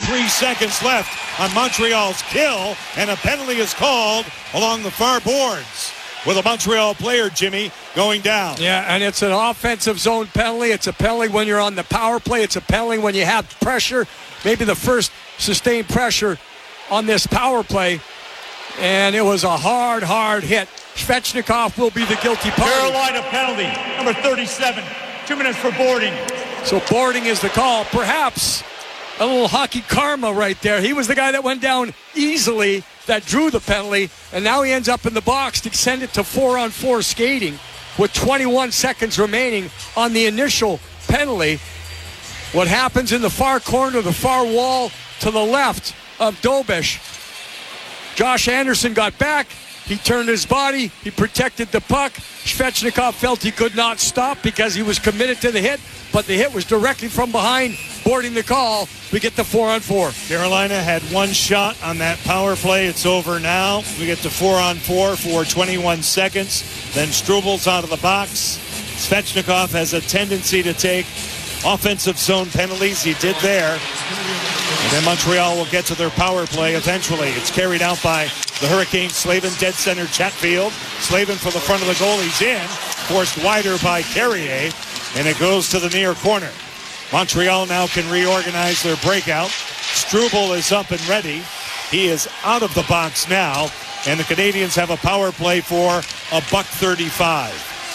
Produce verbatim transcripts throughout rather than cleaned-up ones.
three seconds left on Montreal's kill, and a penalty is called along the far boards with a Montreal player, Jimmy, going down. Yeah, and it's an offensive zone penalty. It's a penalty when you're on the power play. It's a penalty when you have pressure, maybe the first sustained pressure on this power play. And it was a hard, hard hit. Svechnikov will be the guilty party. Carolina penalty, number thirty-seven. Two minutes for boarding. So boarding is the call. Perhaps a little hockey karma right there. He was the guy that went down easily, that drew the penalty, and now he ends up in the box to send it to four-on-four skating with twenty-one seconds remaining on the initial penalty. What happens in the far corner, the far wall to the left of Dobish? Josh Anderson got back. He turned his body. He protected the puck. Svechnikov felt he could not stop because he was committed to the hit, but the hit was directly from behind, boarding the call. We get the four on four. Carolina had one shot on that power play. It's over now. We get to four on four for twenty-one seconds. Then Strubles out of the box. Svechnikov has a tendency to take offensive zone penalties. He did there. And then Montreal will get to their power play eventually. It's carried out by the Hurricanes. Slavin, dead center, Chatfield. Slavin for the front of the goal. He's in. Forced wider by Carrier. And it goes to the near corner. Montreal now can reorganize their breakout. Struble is up and ready. He is out of the box now. And the Canadians have a power play for a buck thirty-five.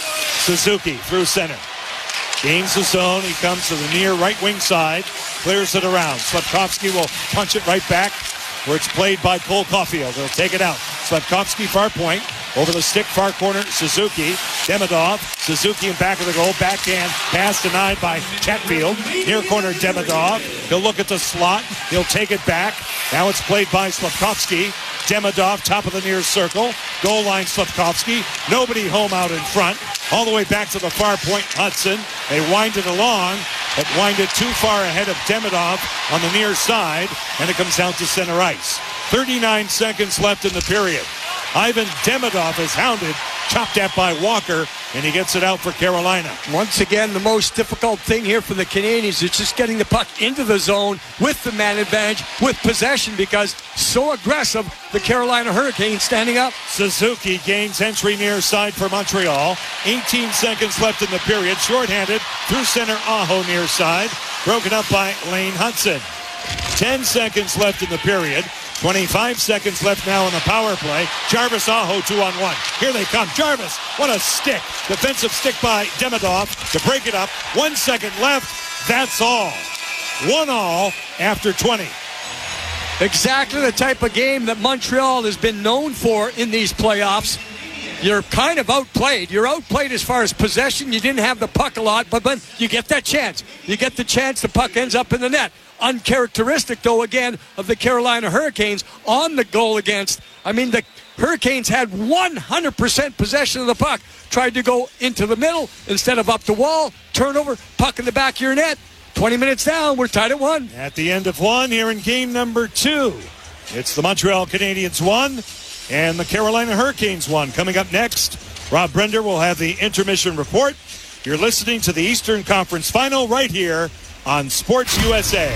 Suzuki through center. Gains the zone. He comes to the near right wing side. Clears it around. Slavkovsky will punch it right back where it's played by Cole Caulfield. He'll take it out. Slavkovsky far point. Over the stick, far corner, Suzuki. Demidov. Suzuki in back of the goal. Backhand pass denied by Chatfield. Near corner, Demidov. He'll look at the slot. He'll take it back. Now it's played by Slavkovsky. Demidov, top of the near circle. Goal line, Slavkovsky. Nobody home out in front. All the way back to the far point, Hudson. They wind it along, but wind it too far ahead of Demidov on the near side, and it comes out to center ice. thirty-nine seconds left in the period. Ivan Demidov is hounded, chopped at by Walker, and he gets it out for Carolina. Once again, the most difficult thing here for the Canadians is just getting the puck into the zone with the man advantage, with possession, because so aggressive, the Carolina Hurricanes standing up. Suzuki gains entry near side for Montreal. eighteen seconds left in the period. Shorthanded through center, Aho near side. Broken up by Lane Hudson. ten seconds left in the period. twenty-five seconds left now in the power play. Jarvis Aho two on one. Here they come. Jarvis, what a stick. Defensive stick by Demidov to break it up. One second left. That's all. One all after twenty. Exactly the type of game that Montreal has been known for in these playoffs. You're kind of outplayed. You're outplayed as far as possession. You didn't have the puck a lot, but then you get that chance. You get the chance, the puck ends up in the net. Uncharacteristic, though, again, of the Carolina Hurricanes on the goal against. I mean, the Hurricanes had one hundred percent possession of the puck. Tried to go into the middle instead of up the wall. Turnover, puck in the back of your net. twenty minutes down, we're tied at one. At the end of one, here in game number two, it's the Montreal Canadiens one and the Carolina Hurricanes one. Coming up next, Rob Brender will have the intermission report. You're listening to the Eastern Conference Final right here on Sports U S A.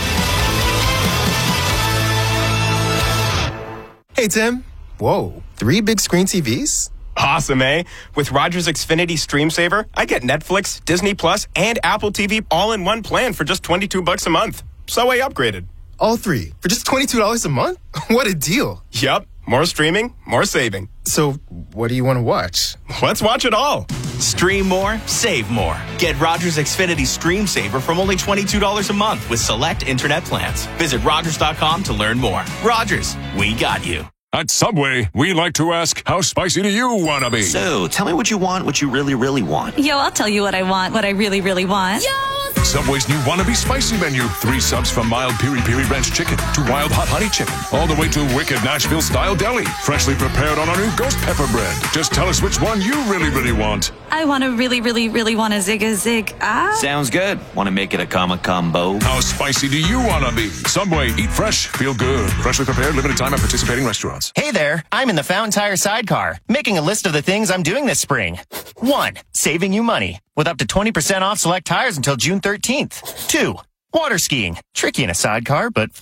Hey, Tim. Whoa, three big screen T Vs? Awesome, eh? With Rogers Xfinity Stream Saver, I get Netflix, Disney Plus, and Apple T V all in one plan for just twenty-two bucks a month. So I upgraded. All three for just twenty-two dollars a month? What a deal. Yup. More streaming, more saving. So what do you want to watch? Let's watch it all. Stream more, save more. Get Rogers Xfinity Stream Saver from only twenty-two dollars a month with select internet plans. Visit Rogers dot com to learn more. Rogers, we got you. At Subway, we like to ask, how spicy do you want to be? So, tell me what you want, what you really, really want. Yo, I'll tell you what I want, what I really, really want. Yo! Subway's new Wannabe Spicy menu. Three subs from mild Piri Piri Ranch chicken to wild hot honey chicken. All the way to wicked Nashville-style deli. Freshly prepared on our new ghost pepper bread. Just tell us which one you really, really want. I want to really, really, really want a zig-a-zig. Ah. Sounds good. Want to make it a comma combo? How spicy do you want to be? Subway, eat fresh, feel good. Freshly prepared, limited time at participating restaurants. Hey there, I'm in the Fountain Tire sidecar, making a list of the things I'm doing this spring. One, saving you money, with up to twenty percent off select tires until June thirteenth. Two, water skiing. Tricky in a sidecar, but